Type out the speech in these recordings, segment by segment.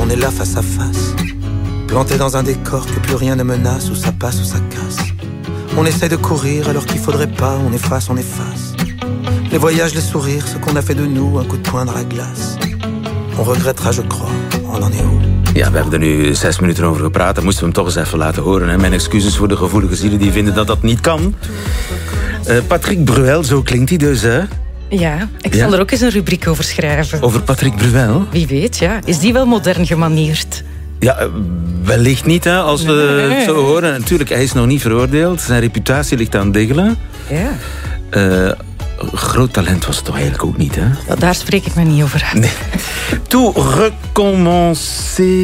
On est là face à face, planté dans un décor que plus rien ne menace, où ça passe, où ça casse. On essaie de courir alors qu'il faudrait pas, on efface, on efface. Les voyages, les sourires, ce qu'on a fait de nous, un coup de poing dans la glace. On regrettera, je crois, on en est où? Ja, we hebben er nu 6 minuten over gepraat. Dan moesten we hem toch eens even laten horen. Hè. Mijn excuses voor de gevoelige zielen die vinden dat dat niet kan. Patrick Bruel, zo klinkt hij dus, hè? Ja, ik zal er ook eens een rubriek over schrijven. Over Patrick Bruel? Wie weet, ja. Is die wel modern gemanierd? Ja, wellicht niet, hè, als we het zo horen. Natuurlijk, hij is nog niet veroordeeld. Zijn reputatie ligt aan diggelen. Ja. Groot talent was het toch eigenlijk ook niet, hè? Ja, daar spreek ik me niet over uit. Nee. Tout recommencer.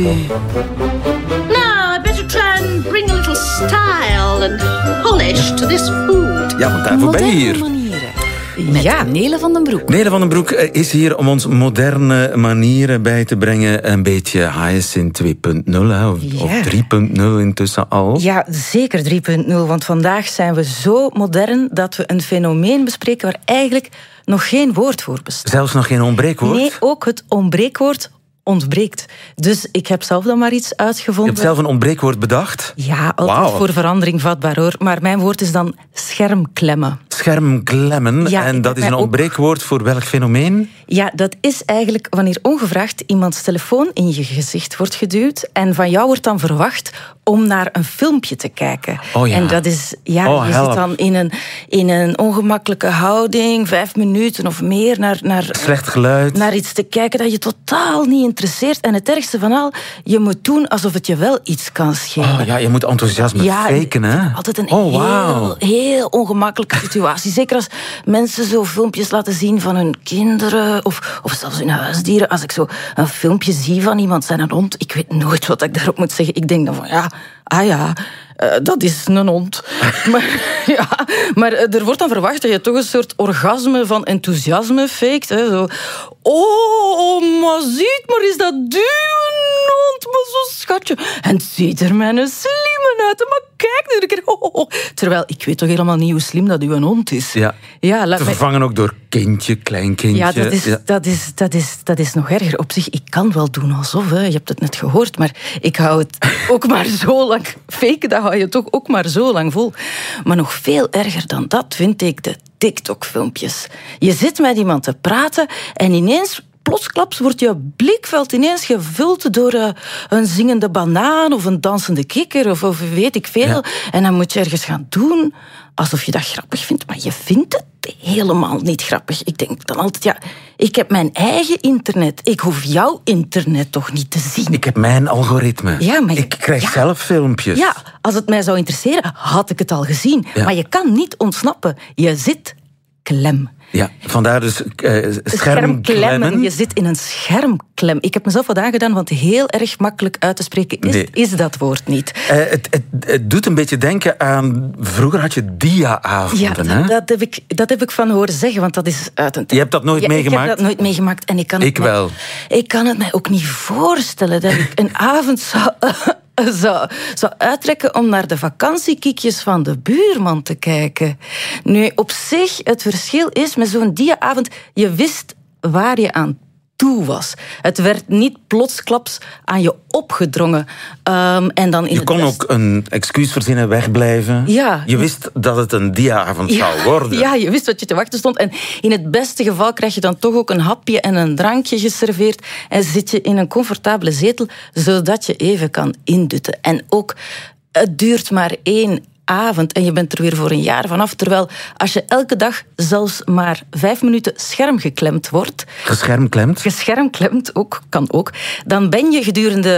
Now, I better try and bring a little style and polish to this food. Ja, want daarvoor ben je hier. Met Nele van den Broek. Nele van den Broek is hier om ons moderne manieren bij te brengen. Een beetje Hyacinth 2.0, hè, of 3.0 intussen al. Ja, zeker 3.0, want vandaag zijn we zo modern dat we een fenomeen bespreken waar eigenlijk nog geen woord voor bestaat. Zelfs nog geen ontbreekwoord? Nee, ook het ontbreekwoord ontbreekt. Dus ik heb zelf dan maar iets uitgevonden. Je hebt zelf een ontbreekwoord bedacht? Ja, altijd voor verandering vatbaar hoor. Maar mijn woord is dan schermklemmen. Schermklemmen, ja, en dat is een ontbreekwoord voor welk fenomeen? Ja, dat is eigenlijk wanneer ongevraagd iemands telefoon in je gezicht wordt geduwd en van jou wordt dan verwacht om naar een filmpje te kijken. Oh ja. En dat is, je zit dan in een ongemakkelijke houding, 5 minuten of meer, naar slecht geluid, naar iets te kijken dat je totaal niet interesseert. En het ergste van al, je moet doen alsof het je wel iets kan schelen. Oh ja, je moet enthousiasme faken, hè? Altijd een heel ongemakkelijke situatie. Zeker als mensen zo filmpjes laten zien van hun kinderen of zelfs hun huisdieren. Als ik zo een filmpje zie van iemand zijn een hond, ik weet nooit wat ik daarop moet zeggen. Ik denk dan van dat is een hond. maar er wordt dan verwacht dat je toch een soort orgasme van enthousiasme faked. Hè, zo. Oh, maar ziet, maar is dat duwen hond, maar zo schatje. En het ziet er mijn slimme uit. Maar kijk nu een keer. Terwijl, ik weet toch helemaal niet hoe slim dat uw hond is. Ja, te vervangen ook door kindje, kleinkindje. Ja, dat is nog erger. Op zich, ik kan wel doen alsof, hè. Je hebt het net gehoord, maar ik hou het ook maar zo lang. Faken, dat hou je toch ook maar zo lang vol. Maar nog veel erger dan dat vind ik de TikTok-filmpjes. Je zit met iemand te praten en ineens, plotsklaps, wordt je blikveld ineens gevuld door een zingende banaan of een dansende kikker of weet ik veel. Ja. En dan moet je ergens gaan doen alsof je dat grappig vindt, maar je vindt het helemaal niet grappig. Ik denk dan altijd, ik heb mijn eigen internet. Ik hoef jouw internet toch niet te zien. Ik heb mijn algoritme. Ja, maar ik krijg zelf filmpjes. Ja, als het mij zou interesseren, had ik het al gezien. Ja. Maar je kan niet ontsnappen. Je zit klem. Ja, vandaar dus schermklemmen. Je zit in een schermklem. Ik heb mezelf wat aangedaan, want heel erg makkelijk uit te spreken is dat woord niet. Het doet een beetje denken aan... Vroeger had je dia-avonden, hè? Dat heb ik van horen zeggen, want dat is uit een tijd. Je hebt dat nooit meegemaakt? Ik heb dat nooit meegemaakt. En ik kan het mij ook niet voorstellen dat ik een avond zou uittrekken om naar de vakantiekiekjes van de buurman te kijken. Nu, op zich, het verschil is met zo'n dia-avond, je wist waar je aan toe was. Het werd niet plotsklaps aan je opgedrongen. En dan je kon ook een excuus verzinnen, wegblijven. Ja. Je wist dat het een dia-avond zou worden. Ja, je wist wat je te wachten stond. En in het beste geval krijg je dan toch ook een hapje en een drankje geserveerd en zit je in een comfortabele zetel, zodat je even kan indutten. En ook, het duurt maar 1 avond en je bent er weer voor een jaar vanaf. Terwijl als je elke dag zelfs maar 5 minuten schermgeklemd wordt... Geschermklemd? Geschermklemd, kan ook. Dan ben je gedurende